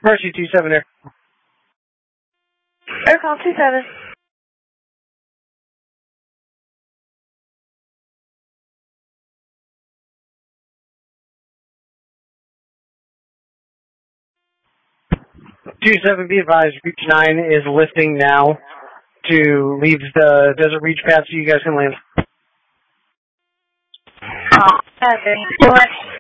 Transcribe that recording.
Mercy 27 there. Air call 27. Be advised, Reach 9 is lifting now to leave the Desert Reach pad so you guys can land.